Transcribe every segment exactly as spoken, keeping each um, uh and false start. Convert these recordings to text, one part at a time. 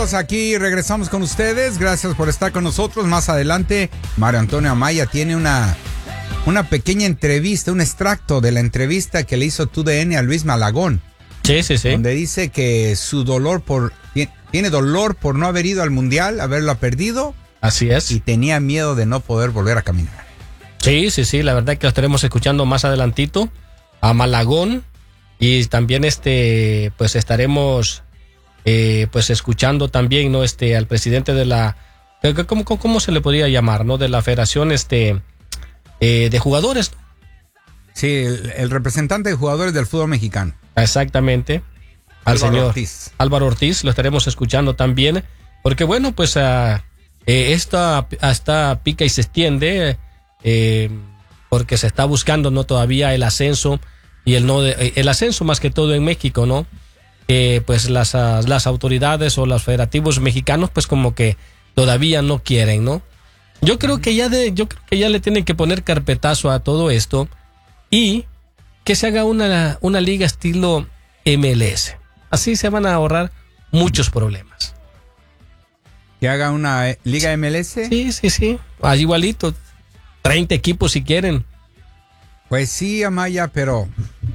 amigos, aquí regresamos con ustedes. Gracias por estar con nosotros. Más adelante, Mario Antonio Amaya tiene una, una pequeña entrevista, un extracto de la entrevista que le hizo T U D N a Luis Malagón. Sí, sí, sí. Donde dice que su dolor por... Tiene dolor por no haber ido al Mundial, haberlo perdido. Así es. Y tenía miedo de no poder volver a caminar. Sí, sí, sí. La verdad que lo estaremos escuchando más adelantito a Malagón. Y también este, pues estaremos... Eh, pues escuchando también, ¿no? Este, al presidente de la, ¿cómo, cómo, cómo se le podría llamar, ¿no? De la Federación, este, eh, de jugadores. Sí, el, el representante de jugadores del fútbol mexicano. Exactamente. Al Álvaro señor Ortiz. Álvaro Ortiz, lo estaremos escuchando también, porque bueno, pues uh, eh, esta hasta pica y se extiende, eh, porque se está buscando, ¿no? Todavía el ascenso y el no, de, el ascenso más que todo en México, ¿no? Que pues las, las autoridades o los federativos mexicanos pues como que todavía no quieren, ¿no? Yo creo que ya de, yo creo que ya le tienen que poner carpetazo a todo esto y que se haga una, una liga estilo M L S. Así se van a ahorrar muchos problemas. ¿Que haga una eh, liga M L S? Sí, sí, sí. Allí igualito. treinta equipos si quieren. Pues sí, Amaya, pero...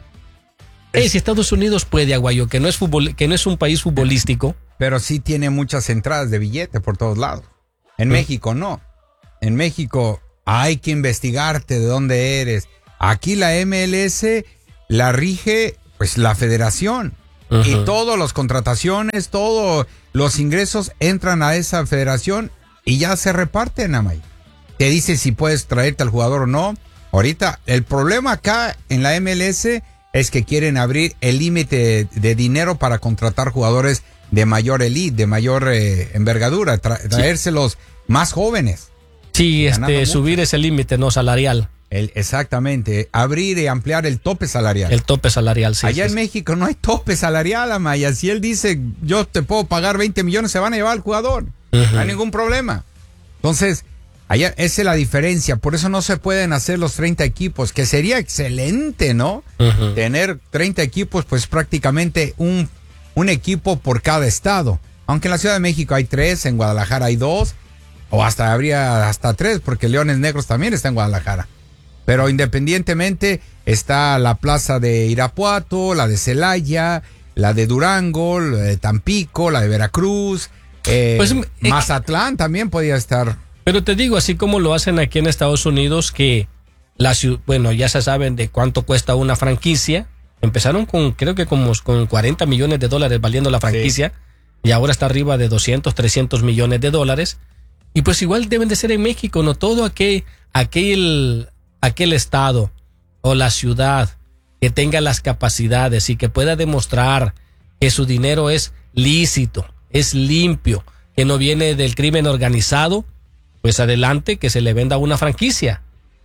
Hey, si Estados Unidos puede, Aguayo, que no es fútbol, que no es un país futbolístico. Pero sí tiene muchas entradas de billete por todos lados. En ¿Mm? México no. En México hay que investigarte de dónde eres. Aquí la M L S la rige pues la federación. Uh-huh. Y todas las contrataciones, todos los ingresos entran a esa federación y ya se reparten, Amay. Te dice si puedes traerte al jugador o no. Ahorita, el problema acá en la M L S es que quieren abrir el límite de dinero para contratar jugadores de mayor elite, de mayor eh, envergadura, tra- traérselos sí. más jóvenes. Sí, este, subir ese límite no salarial. El, exactamente, abrir y ampliar el tope salarial. El tope salarial, sí. Allá sí, en sí. México no hay tope salarial, Amaya. Si él dice, yo te puedo pagar veinte millones, se van a llevar al jugador. Uh-huh. No hay ningún problema. Entonces, allá esa es la diferencia. Por eso no se pueden hacer los treinta equipos, que sería excelente, ¿no? Uh-huh. Tener treinta equipos, pues prácticamente un, un equipo por cada estado. Aunque en la Ciudad de México hay tres, en Guadalajara hay dos, o hasta habría hasta tres, porque Leones Negros también está en Guadalajara. Pero independientemente está la plaza de Irapuato, la de Celaya, la de Durango, la de Tampico, la de Veracruz, eh, pues, eh, Mazatlán también podía estar. Pero te digo, así como lo hacen aquí en Estados Unidos, que la ciudad, bueno, ya se saben de cuánto cuesta una franquicia. Empezaron con, creo que como con cuarenta millones de dólares valiendo la franquicia, sí. Y ahora está arriba de doscientos, trescientos millones de dólares. Y pues igual deben de ser en México, ¿no? Todo aquel, aquel, aquel estado o la ciudad que tenga las capacidades y que pueda demostrar que su dinero es lícito, es limpio, que no viene del crimen organizado, pues adelante, que se le venda una franquicia.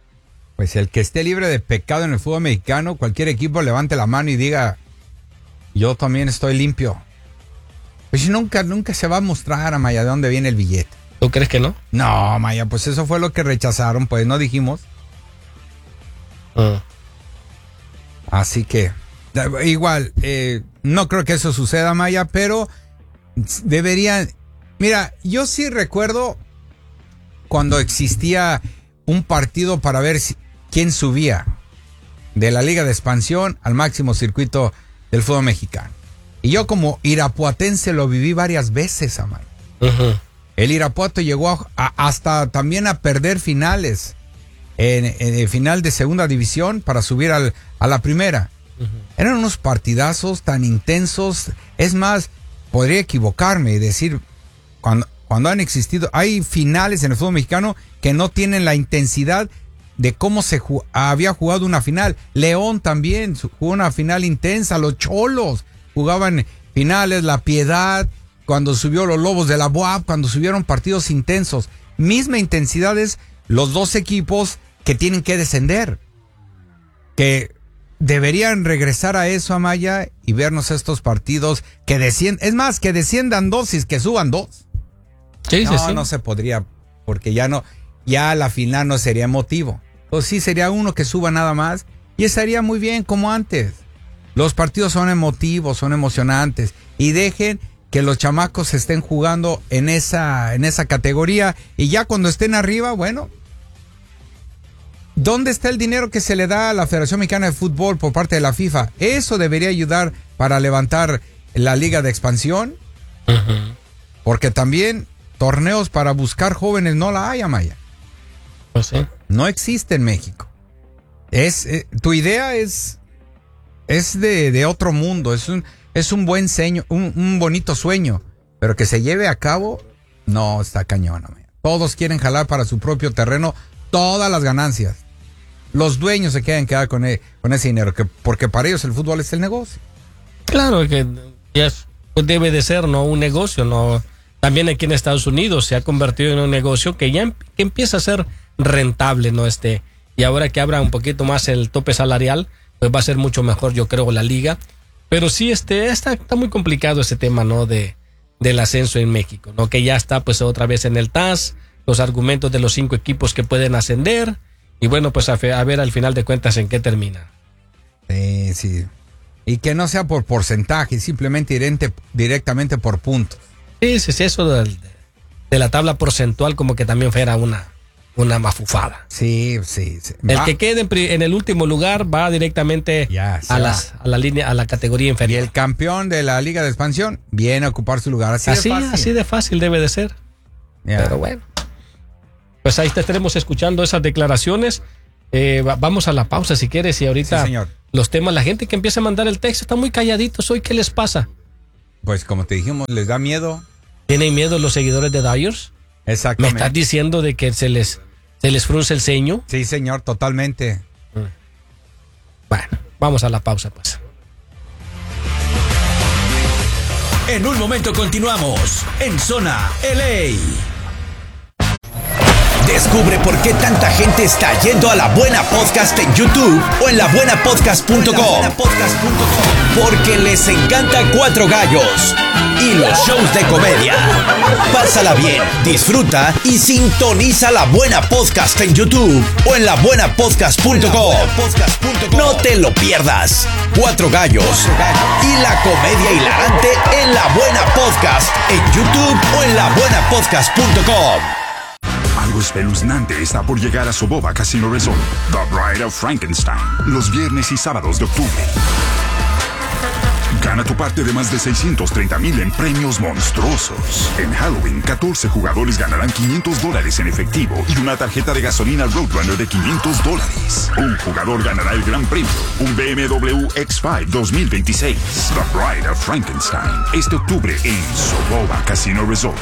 Pues el que esté libre de pecado en el fútbol mexicano, cualquier equipo levante la mano y diga, yo también estoy limpio. Pues nunca, nunca se va a mostrar, Amaya, de dónde viene el billete. ¿Tú crees que no? No, Maya, pues eso fue lo que rechazaron, pues no dijimos. Uh. Así que, igual, eh, no creo que eso suceda, Maya, pero deberían... Mira, yo sí recuerdo cuando existía un partido para ver si, quién subía de la Liga de Expansión al máximo circuito del fútbol mexicano. Y yo como irapuatense lo viví varias veces, Amaya. Uh-huh. El Irapuato llegó a, a, hasta también a perder finales en, en el final de segunda división para subir al, a la primera. Uh-huh. Eran unos partidazos tan intensos. Es más, podría equivocarme y decir, cuando, cuando han existido, hay finales en el fútbol mexicano que no tienen la intensidad de cómo se ju- había jugado una final. León también jugó una final intensa, los Cholos jugaban finales, La Piedad, cuando subió los Lobos de la B U A P, cuando subieron partidos intensos. Misma intensidad es los dos equipos que tienen que descender. Que deberían regresar a eso, Amaya, y vernos estos partidos que desciendan. Es más, que desciendan dos y que suban dos. Sí, no, sí, sí. no se podría, porque ya no, ya la final no sería emotivo. Entonces sí sería uno que suba nada más y estaría muy bien como antes. Los partidos son emotivos, son emocionantes y dejen que los chamacos estén jugando en esa, en esa categoría, y ya cuando estén arriba, bueno, ¿dónde está el dinero que se le da a la Federación Mexicana de Fútbol por parte de la FIFA? Eso debería ayudar para levantar la liga de expansión, uh-huh. porque también torneos para buscar jóvenes no la hay, Amaya. Pues sí. No existe en México. Es, eh, tu idea es, es de, de otro mundo, es un, es un buen sueño, un, un bonito sueño, pero que se lleve a cabo, no, está cañón, Amaya. Todos quieren jalar para su propio terreno todas las ganancias. Los dueños se quedan quedar con, el, con ese dinero, que, porque para ellos el fútbol es el negocio. Claro que yes, pues debe de ser, ¿no? Un negocio, ¿no? También aquí en Estados Unidos se ha convertido en un negocio que ya em, que empieza a ser rentable, ¿no? Este, y ahora que abra un poquito más el tope salarial, pues va a ser mucho mejor, yo creo, la liga. Pero sí, este, está, está muy complicado ese tema, ¿no? De, del ascenso en México, ¿no? Que ya está, pues, otra vez en el T A S, los argumentos de los cinco equipos que pueden ascender. Y bueno, pues a, a ver al final de cuentas en qué termina. Sí, sí. Y que no sea por porcentaje, simplemente dirente, directamente por puntos. Sí, sí, sí, eso de, de la tabla porcentual como que también fuera una, una mafufada. Sí, sí, sí. El va. que quede en, en el último lugar va directamente ya, a, las, a la línea, a la categoría inferior. Y el campeón de la Liga de Expansión viene a ocupar su lugar. Así, así de fácil. Así de fácil debe de ser. Yeah. Pero bueno. Pues ahí estaremos escuchando esas declaraciones. Eh, va, vamos a la pausa si quieres, y ahorita sí, señor. Los temas, la gente que empieza a mandar el texto está muy calladitos hoy, ¿qué les pasa? Pues como te dijimos, ¿les da miedo? ¿Tienen miedo los seguidores de Dyers? Exactamente. ¿Me estás diciendo de que se les, se les frunce el ceño? Sí, señor, totalmente. Mm. Bueno, vamos a la pausa, pues. En un momento continuamos en Zona L A. Descubre por qué tanta gente está yendo a La Buena Podcast en YouTube o en la buena podcast punto com. Porque les encanta Cuatro Gallos y los shows de comedia. Pásala bien, disfruta y sintoniza La Buena Podcast en YouTube o en la buena podcast punto com. No te lo pierdas. Cuatro Gallos y la comedia hilarante en La Buena Podcast en YouTube o en la buena podcast punto com. Algo espeluznante está por llegar a Soboba Casino Resort, The Bride of Frankenstein, los viernes y sábados de octubre. Gana tu parte de más de seiscientos treinta mil en premios monstruosos. En Halloween, catorce jugadores ganarán quinientos dólares en efectivo y una tarjeta de gasolina Roadrunner de quinientos dólares. Un jugador ganará el gran premio, un B M W X cinco dos mil veintiséis. The Bride of Frankenstein, este octubre en Soboba Casino Resort.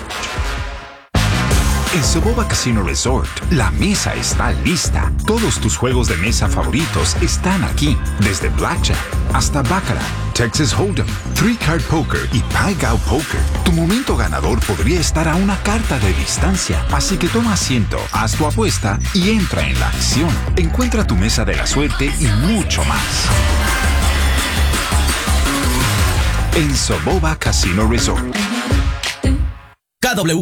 En Soboba Casino Resort, la mesa está lista. Todos tus juegos de mesa favoritos están aquí. Desde Blackjack hasta Baccarat, Texas Hold'em, Three Card Poker y Pai Gow Poker. Tu momento ganador podría estar a una carta de distancia. Así que toma asiento, haz tu apuesta y entra en la acción. Encuentra tu mesa de la suerte y mucho más. En Soboba Casino Resort. K W